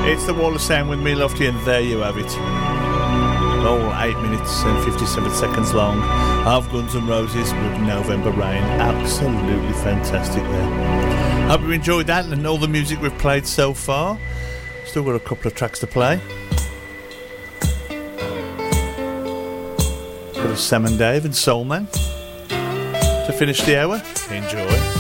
It's the Wall of Sound with me, Lofty, and there you have it. All 8 minutes and 57 seconds long of Guns N' Roses with November Rain. Absolutely fantastic there. Hope you enjoyed that and all the music we've played so far. Still got a couple of tracks to play. Got a Sam and Dave and Soul Man to finish the hour. Enjoy.